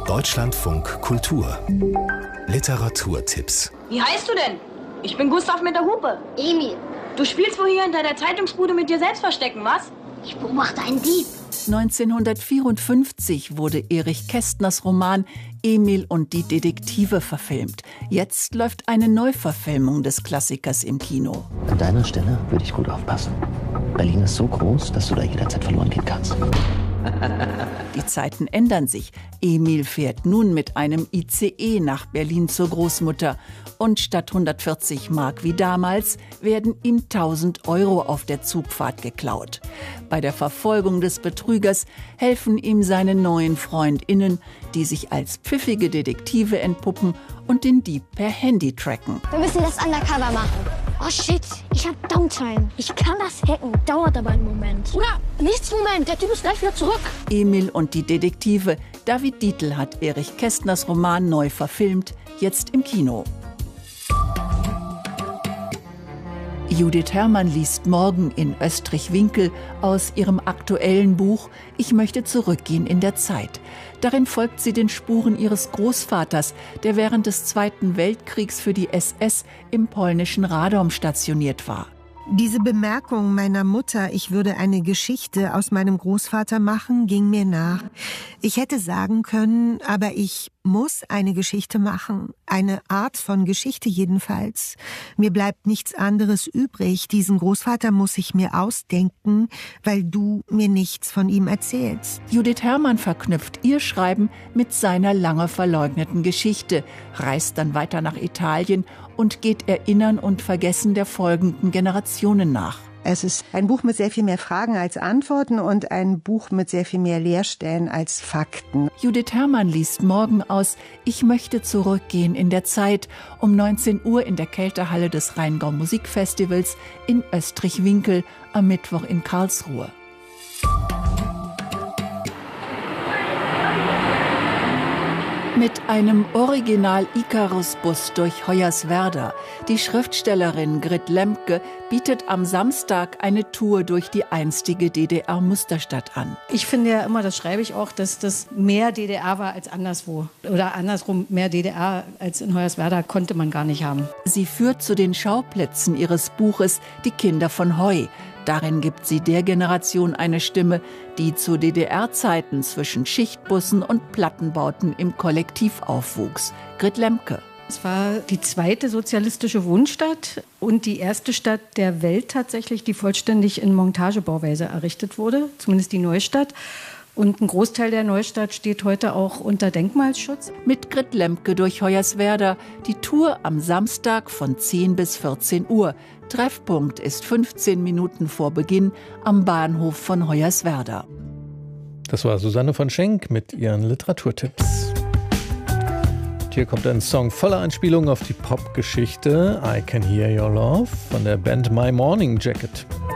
Deutschlandfunk Kultur. Literaturtipps. Wie heißt du denn? Ich bin Gustav mit der Hupe. Emil. Du spielst wohl hier hinter der Zeitungsbude mit dir selbst verstecken, was? Ich beobachte einen Dieb. 1954 wurde Erich Kästners Roman Emil und die Detektive verfilmt. Jetzt läuft eine Neuverfilmung des Klassikers im Kino. An deiner Stelle würde ich gut aufpassen. Berlin ist so groß, dass du da jederzeit verloren gehen kannst. Die Zeiten ändern sich. Emil fährt nun mit einem ICE nach Berlin zur Großmutter. Und statt 140 Mark wie damals werden ihm 1000 Euro auf der Zugfahrt geklaut. Bei der Verfolgung des Betrügers helfen ihm seine neuen FreundInnen, die sich als pfiffige Detektive entpuppen und den Dieb per Handy tracken. Wir müssen das undercover machen. Oh shit, ich hab Downtime. Ich kann das hacken, dauert aber einen Moment. Oder nichts Moment, der Typ ist gleich wieder zurück. Emil und die Detektive. David Dietl hat Erich Kästners Roman neu verfilmt, jetzt im Kino. Judith Herrmann liest morgen in Österreich-Winkel aus ihrem aktuellen Buch »Ich möchte zurückgehen in der Zeit«. Darin folgt sie den Spuren ihres Großvaters, der während des Zweiten Weltkriegs für die SS im polnischen Radom stationiert war. Diese Bemerkung meiner Mutter, ich würde eine Geschichte aus meinem Großvater machen, ging mir nach. Ich hätte sagen können, aber ich muss eine Geschichte machen. Eine Art von Geschichte jedenfalls. Mir bleibt nichts anderes übrig. Diesen Großvater muss ich mir ausdenken, weil du mir nichts von ihm erzählst. Judith Herrmann verknüpft ihr Schreiben mit seiner lange verleugneten Geschichte, reist dann weiter nach Italien und geht Erinnern und Vergessen der folgenden Generationen nach. Es ist ein Buch mit sehr viel mehr Fragen als Antworten und ein Buch mit sehr viel mehr Leerstellen als Fakten. Judith Herrmann liest morgen aus »Ich möchte zurückgehen in der Zeit« um 19 Uhr in der Kältehalle des Rheingau Musikfestivals in Österreich-Winkel am Mittwoch in Karlsruhe. Mit einem Original-Icarus-Bus durch Hoyerswerda. Die Schriftstellerin Grit Lemke bietet am Samstag eine Tour durch die einstige DDR-Musterstadt an. Ich finde ja immer, das schreibe ich auch, dass das mehr DDR war als anderswo. Oder andersrum, mehr DDR als in Hoyerswerda konnte man gar nicht haben. Sie führt zu den Schauplätzen ihres Buches Die Kinder von Heu. Darin gibt sie der Generation eine Stimme, die zu DDR-Zeiten zwischen Schichtbussen und Plattenbauten im Kollektiv aufwuchs. Grit Lemke. Es war die zweite sozialistische Wohnstadt und die erste Stadt der Welt tatsächlich, die vollständig in Montagebauweise errichtet wurde, zumindest die Neustadt. Und ein Großteil der Neustadt steht heute auch unter Denkmalschutz. Mit Grit Lemke durch Hoyerswerda. Die Tour am Samstag von 10 bis 14 Uhr. Treffpunkt ist 15 Minuten vor Beginn am Bahnhof von Hoyerswerda. Das war Susanne von Schenk mit ihren Literaturtipps. Und hier kommt ein Song voller Anspielungen auf die Popgeschichte I Can Hear Your Love von der Band My Morning Jacket.